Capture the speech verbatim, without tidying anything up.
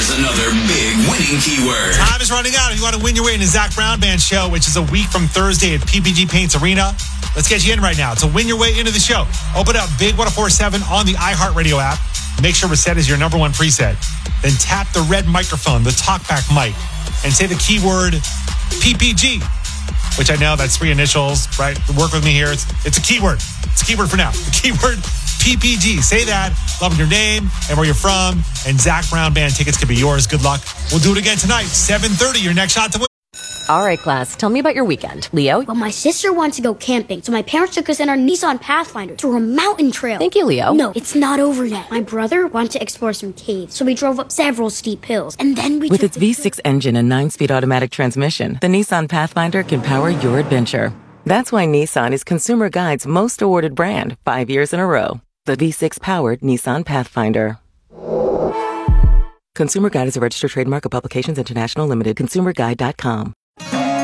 Here's another big winning keyword. Time is running out. If you want to win your way into Zach Brown Band show, which is a week from Thursday at P P G Paints Arena, let's get you in right now. To win your way into the show, open up Big one oh four point seven on the iHeartRadio app. Make sure Reset is your number one preset. Then tap the red microphone, the talkback mic, and say the keyword P P G, which I know that's three initials, right? Work with me here. It's, it's a keyword. It's a keyword for now. The keyword P P G. Say that, love your name and where you're from, and Zach Brown Band tickets could be yours. Good luck. We'll do it again tonight, seven thirty, your next shot to win. All right, class, tell me about your weekend. Leo? Well, my sister wants to go camping, so my parents took us in our Nissan Pathfinder to a mountain trail. Thank you, Leo. No, it's not over yet. My brother wanted to explore some caves, so we drove up several steep hills, and then we With took its the V six engine and nine-speed automatic transmission, the Nissan Pathfinder can power your adventure. That's why Nissan is Consumer Guide's most awarded brand five years in a row. The V six-powered Nissan Pathfinder. Consumer Guide is a registered trademark of Publications International Limited. consumer guide dot com.